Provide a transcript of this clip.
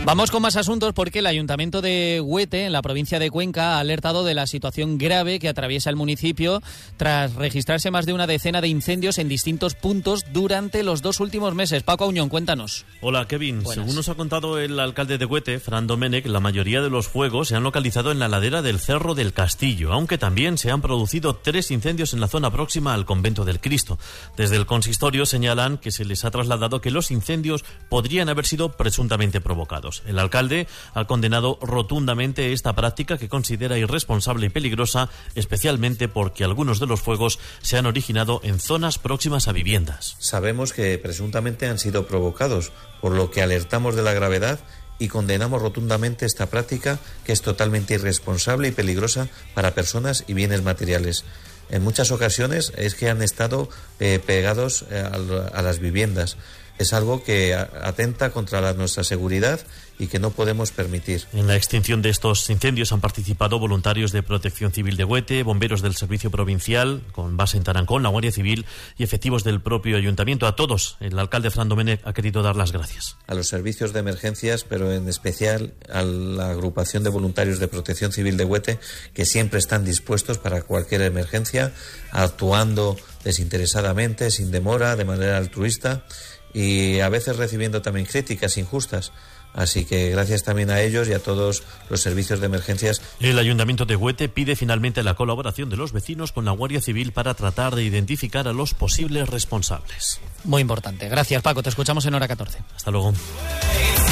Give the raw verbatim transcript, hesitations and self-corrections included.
Vamos con más asuntos porque el Ayuntamiento de Huete, en la provincia de Cuenca, ha alertado de la situación grave que atraviesa el municipio tras registrarse más de una decena de incendios en distintos puntos durante los dos últimos meses. Paco Auñón, cuéntanos. Hola, Kevin. Buenas. Según nos ha contado el alcalde de Huete, Fran Domènech, la mayoría de los fuegos se han localizado en la ladera del Cerro del Castillo, aunque también se han producido tres incendios en la zona próxima al Convento del Cristo. Desde el consistorio señalan que se les ha trasladado que los incendios podrían haber sido presuntamente provocados. El alcalde ha condenado rotundamente esta práctica que considera irresponsable y peligrosa, especialmente porque algunos de los fuegos se han originado en zonas próximas a viviendas. Sabemos que presuntamente han sido provocados, por lo que alertamos de la gravedad y condenamos rotundamente esta práctica que es totalmente irresponsable y peligrosa para personas y bienes materiales. En muchas ocasiones es que han estado eh, pegados eh, a, a las viviendas. Es algo que atenta contra la, nuestra seguridad y que no podemos permitir. En la extinción de estos incendios han participado voluntarios de Protección Civil de Huete, bomberos del Servicio Provincial, con base en Tarancón, la Guardia Civil y efectivos del propio ayuntamiento. A todos, el alcalde Fran Domènech ha querido dar las gracias. A los servicios de emergencias, pero en especial a la agrupación de voluntarios de Protección Civil de Huete, que siempre están dispuestos para cualquier emergencia, actuando desinteresadamente, sin demora, de manera altruista, y a veces recibiendo también críticas injustas. Así que gracias también a ellos y a todos los servicios de emergencias. El Ayuntamiento de Huete pide finalmente la colaboración de los vecinos con la Guardia Civil para tratar de identificar a los posibles responsables. Muy importante. Gracias, Paco. Te escuchamos en hora catorce. Hasta luego.